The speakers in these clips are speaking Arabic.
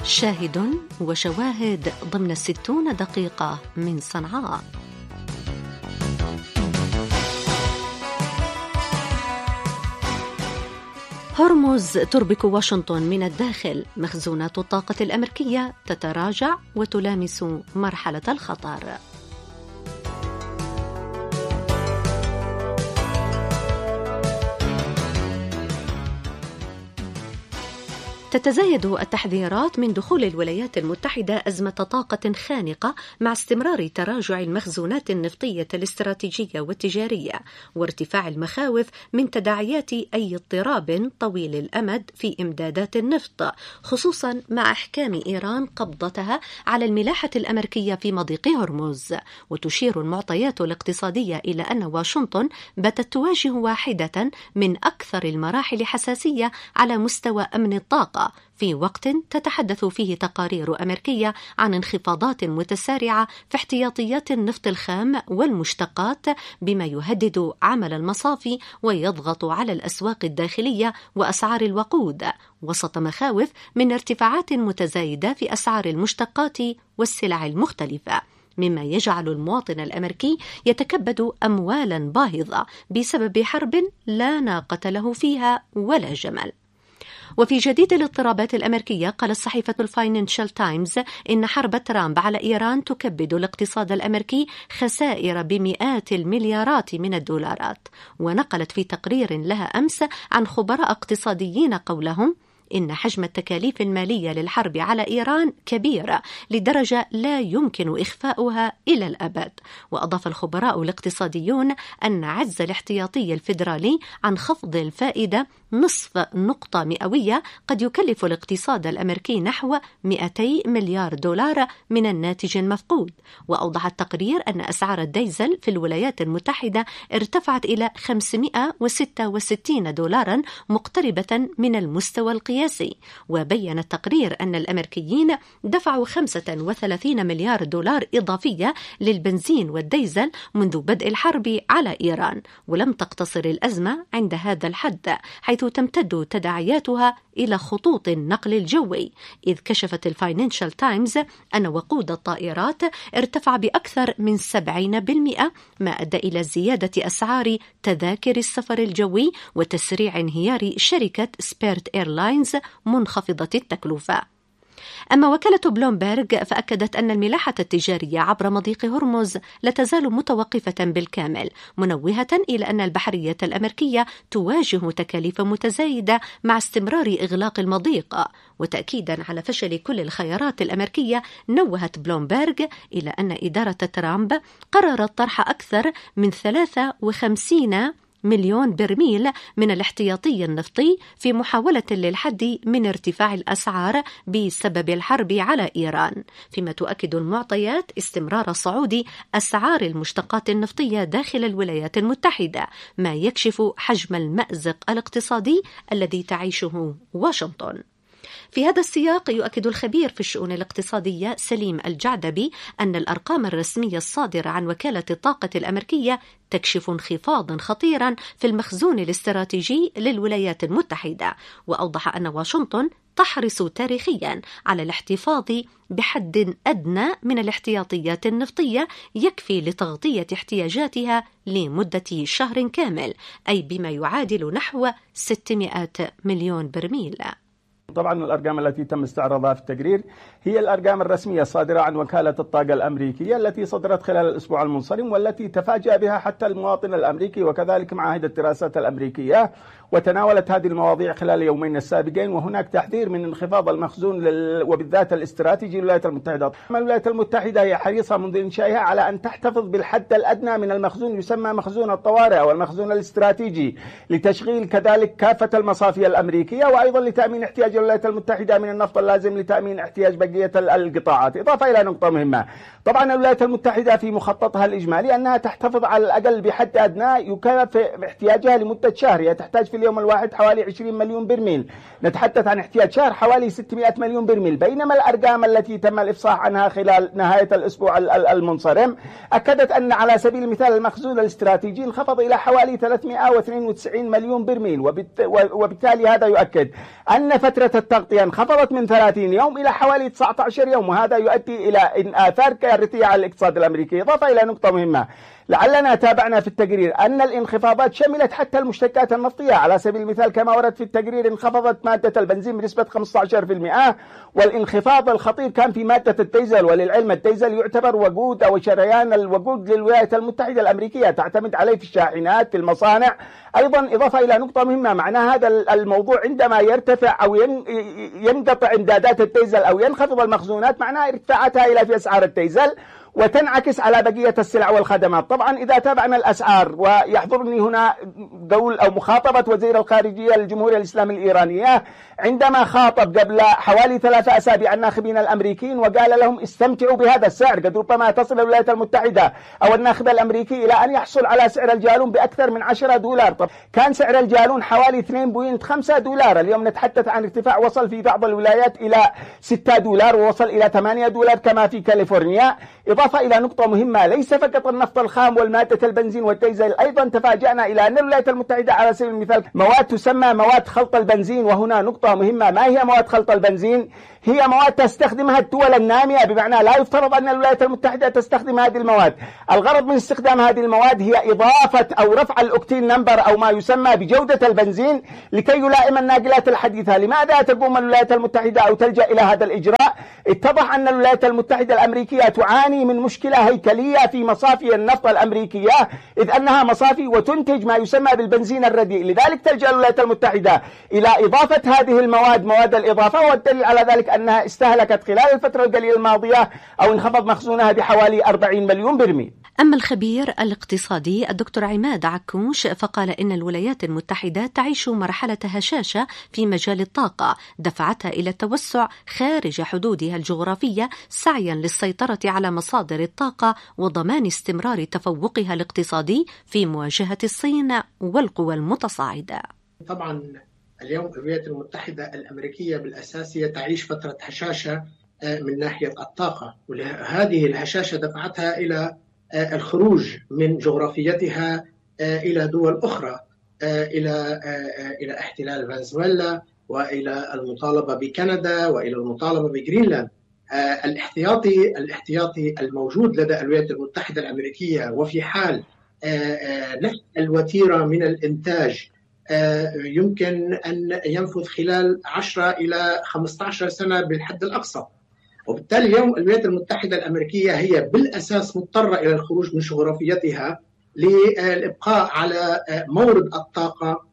شاهد وشواهد ضمن 60 دقيقة من صنعاء. هرمز تربك واشنطن من الداخل، مخزونات الطاقة الأمريكية تتراجع وتلامس مرحلة الخطر. تتزايد التحذيرات من دخول الولايات المتحدة أزمة طاقة خانقة مع استمرار تراجع المخزونات النفطية الاستراتيجية والتجارية وارتفاع المخاوف من تداعيات أي اضطراب طويل الأمد في إمدادات النفط، خصوصا مع إحكام إيران قبضتها على الملاحة الأمريكية في مضيق هرمز. وتشير المعطيات الاقتصادية إلى أن واشنطن باتت تواجه واحدة من أكثر المراحل حساسية على مستوى أمن الطاقة، في وقت تتحدث فيه تقارير أمريكية عن انخفاضات متسارعة في احتياطيات النفط الخام والمشتقات، بما يهدد عمل المصافي ويضغط على الأسواق الداخلية وأسعار الوقود، وسط مخاوف من ارتفاعات متزايدة في أسعار المشتقات والسلع المختلفة، مما يجعل المواطن الأمريكي يتكبد أموالا باهظة بسبب حرب لا ناقة له فيها ولا جمل. وفي جديد الاضطرابات الأمريكية، قالت صحيفة الفاينانشال تايمز إن حرب ترامب على إيران تكبد الاقتصاد الأمريكي خسائر بمئات المليارات من الدولارات. ونقلت في تقرير لها أمس عن خبراء اقتصاديين قولهم إن حجم التكاليف المالية للحرب على إيران كبيرة لدرجة لا يمكن إخفاؤها إلى الأبد. وأضاف الخبراء الاقتصاديون أن عجز الاحتياطي الفيدرالي عن خفض الفائدة نصف نقطة مئوية قد يكلف الاقتصاد الأمريكي نحو 200 مليار دولار من الناتج المفقود. وأوضح التقرير أن أسعار الديزل في الولايات المتحدة ارتفعت إلى 566 دولارا، مقتربة من المستوى القياسي. وبين التقرير أن الأمريكيين دفعوا 35 مليار دولار إضافية للبنزين والديزل منذ بدء الحرب على إيران. ولم تقتصر الأزمة عند هذا الحد، حيث تمتد تداعياتها إلى خطوط النقل الجوي، إذ كشفت الفاينانشال تايمز أن وقود الطائرات ارتفع بأكثر من 70%، ما أدى إلى زيادة أسعار تذاكر السفر الجوي وتسريع انهيار شركة سبيرت إيرلاينز منخفضة التكلفة. أما وكالة بلومبيرغ فأكدت أن الملاحة التجارية عبر مضيق هرمز لا تزال متوقفة بالكامل، منوهة إلى أن البحرية الأمريكية تواجه تكاليف متزايدة مع استمرار إغلاق المضيق. وتأكيدا على فشل كل الخيارات الأمريكية، نوهت بلومبيرغ إلى أن إدارة ترامب قررت طرح أكثر من 53 مليون برميل من الاحتياطي النفطي في محاولة للحد من ارتفاع الأسعار بسبب الحرب على إيران، فيما تؤكد المعطيات استمرار صعود أسعار المشتقات النفطية داخل الولايات المتحدة، ما يكشف حجم المأزق الاقتصادي الذي تعيشه واشنطن. في هذا السياق، يؤكد الخبير في الشؤون الاقتصادية سليم الجعدبي أن الأرقام الرسمية الصادرة عن وكالة الطاقة الأمريكية تكشف انخفاضا خطيرا في المخزون الاستراتيجي للولايات المتحدة. وأوضح أن واشنطن تحرص تاريخيا على الاحتفاظ بحد أدنى من الاحتياطيات النفطية يكفي لتغطية احتياجاتها لمدة شهر كامل، أي بما يعادل نحو 600 مليون برميل. طبعا الأرقام التي تم استعراضها في التقرير هي الأرقام الرسمية الصادرة عن وكالة الطاقة الأمريكية التي صدرت خلال الأسبوع المنصرم، والتي تفاجأ بها حتى المواطن الأمريكي وكذلك معاهد الدراسات الأمريكية، وتناولت هذه المواضيع خلال يومين السابقين. وهناك تحذير من انخفاض المخزون وبالذات الاستراتيجي للولايات المتحدة. الولايات المتحدة هي حريصة منذ إنشائها على أن تحتفظ بالحد الأدنى من المخزون، يسمى مخزون الطوارئ أو المخزون الاستراتيجي، لتشغيل كذلك كافة المصافي الأمريكية، وأيضا لتأمين احتياج الولايات المتحدة من النفط اللازم لتأمين احتياج بقية القطاعات. إضافة إلى نقطة مهمة، طبعا الولايات المتحدة في مخططها الإجمالي أنها تحتفظ على الأقل بحد أدنى يكافئ احتياجها لمدة شهر. هي تحتاج في اليوم الواحد حوالي 20 مليون برميل، نتحدث عن احتياج شهر حوالي 600 مليون برميل. بينما الأرقام التي تم الإفصاح عنها خلال نهاية الأسبوع المنصرم أكدت أن على سبيل المثال المخزون الاستراتيجي انخفض إلى حوالي 392 مليون برميل، وبالتالي هذا يؤكد أن فترة فترة التغطية انخفضت من 30 يوم إلى حوالي 19 يوم، وهذا يؤدي إلى آثار كارثية على الاقتصاد الأمريكي. إضافة إلى نقطة مهمة لعلنا تابعنا في التقرير أن الانخفاضات شملت حتى المشتقات النفطية. على سبيل المثال كما ورد في التقرير انخفضت مادة البنزين بنسبة 15%، والانخفاض الخطير كان في مادة الديزل. وللعلم الديزل يعتبر وقود أو شريان الوقود للولايات المتحدة الأمريكية، تعتمد عليه في الشاحنات في المصانع أيضا. إضافة إلى نقطة مهمة، معنى هذا الموضوع عندما يرتفع أو ينقطع إمدادات الديزل أو ينخفض المخزونات معناها ارتفاعات هائلة في أسعار الديزل وتنعكس على بقية السلع والخدمات. طبعا إذا تابعنا الأسعار، ويحضرني هنا قول أو مخاطبة وزير الخارجية للجمهورية الإسلامية الإيرانية عندما خاطب قبل حوالي 3 أسابيع الناخبين الأمريكيين وقال لهم استمتعوا بهذا السعر، قد ربما تصل الولايات المتحدة أو الناخب الأمريكي إلى أن يحصل على سعر الجالون بأكثر من $10. طب كان سعر الجالون حوالي $2.5، اليوم نتحدث عن ارتفاع وصل في بعض الولايات إلى $6 ووصل إلى $8 كما في كاليفورنيا. إضافة إلى نقطة مهمة، ليس فقط النفط الخام والمادة البنزين والديزل، أيضا تفاجأنا إلى أن الولايات المتحدة على سبيل المثال مواد تسمى مواد خلط البنزين. وهنا نقطة مهمة، ما هي مواد خلط البنزين؟ هي مواد تستخدمها الدول النامية، بمعنى لا يفترض أن الولايات المتحدة تستخدم هذه المواد. الغرض من استخدام هذه المواد هي إضافة أو رفع الأوكتين نمبر أو ما يسمى بجودة البنزين لكي يلائم الناقلات الحديثة. لماذا تقوم الولايات المتحدة أو تلجأ إلى هذا الإجراء؟ اتضح أن الولايات المتحدة الأمريكية تعاني من مشكلة هيكلية في مصافي النفط الأمريكية، إذ أنها مصافي وتنتج ما يسمى بالبنزين الرديء. لذلك تلجأ الولايات المتحدة إلى إضافة هذه المواد، مواد الإضافة، والدليل على ذلك أنها استهلكت خلال الفترة القليلة الماضية أو انخفض مخزونها بحوالي 40 مليون برميل. أما الخبير الاقتصادي الدكتور عماد عكوش فقال إن الولايات المتحدة تعيش مرحلة هشاشة في مجال الطاقة دفعتها إلى التوسع خارج حدودها الجغرافية سعيا للسيطرة على مصادر الطاقة وضمان استمرار تفوقها الاقتصادي في مواجهة الصين والقوى المتصاعدة. طبعا اليوم الولايات المتحدة الأمريكية بالأساس هي تعيش فترة هشاشة من ناحية الطاقة، وهذه الهشاشة دفعتها إلى الخروج من جغرافيتها إلى دول أخرى، إلى احتلال فنزويلا وإلى المطالبة بكندا وإلى المطالبة بجرينلاند. الاحتياطي الموجود لدى الولايات المتحدة الأمريكية وفي حال نفس الوتيرة من الإنتاج يمكن أن ينفذ خلال 10 إلى 15 سنة بالحد الأقصى. وبالتالي اليوم الولايات المتحدة الأمريكية هي بالأساس مضطرة إلى الخروج من جغرافيتها للإبقاء على مورد الطاقة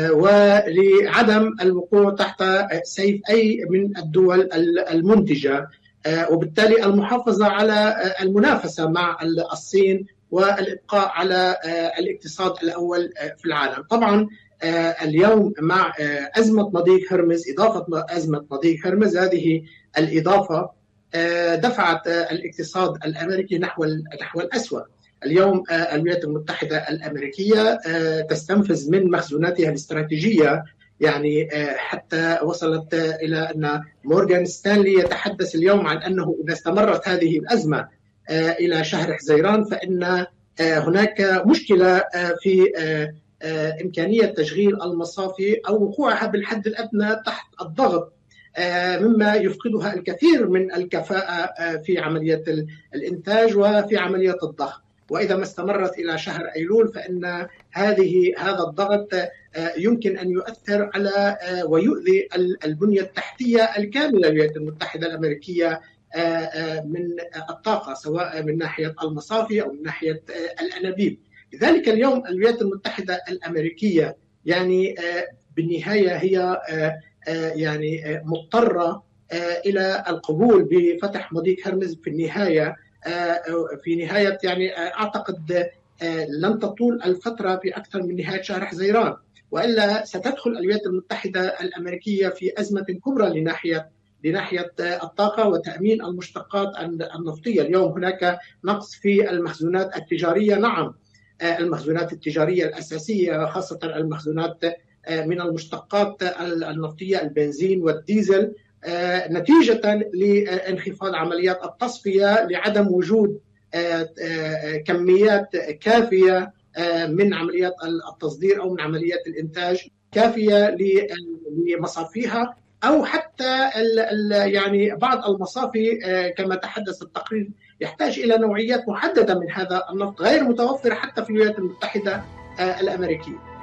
ولعدم الوقوع تحت سيف أي من الدول المنتجة، وبالتالي المحافظة على المنافسة مع الصين والإبقاء على الاقتصاد الأول في العالم. طبعا اليوم مع أزمة مضيق هرمز، إضافة أزمة مضيق هرمز، هذه الإضافة دفعت الاقتصاد الأمريكي نحو الأسوأ. اليوم الولايات المتحدة الأمريكية تستنفذ من مخزوناتها الاستراتيجية، يعني حتى وصلت إلى أن مورغان ستانلي يتحدث اليوم عن أنه إذا استمرت هذه الأزمة إلى شهر حزيران فإن هناك مشكلة في إمكانية تشغيل المصافي أو وقوعها بالحد الأدنى تحت الضغط، مما يفقدها الكثير من الكفاءة في عملية الإنتاج وفي عملية الضخ. وإذا ما استمرت إلى شهر أيلول فإن هذا الضغط يمكن أن يؤثر على ويؤذي البنية التحتية الكاملة للولايات المتحدة الأمريكية من الطاقة، سواء من ناحية المصافي أو من ناحية الأنابيب. لذلك اليوم الولايات المتحدة الأمريكية يعني بالنهاية هي يعني مضطرة إلى القبول بفتح مضيق هرمز في نهاية يعني أعتقد لن تطول الفترة بأكثر من نهاية شهر حزيران، وإلا ستدخل الولايات المتحدة الأمريكية في أزمة كبرى لناحية الطاقة وتأمين المشتقات النفطية. اليوم هناك نقص في المخزونات التجارية، نعم المخزونات التجارية الأساسية خاصة المخزونات من المشتقات النفطية البنزين والديزل، نتيجة لانخفاض عمليات التصفية لعدم وجود كميات كافية من عمليات التصدير أو من عمليات الإنتاج كافية لمصافيها أو حتى يعني بعض المصافي كما تحدث التقرير يحتاج إلى نوعيات محددة من هذا النفط غير متوفرة حتى في الولايات المتحدة الأمريكية.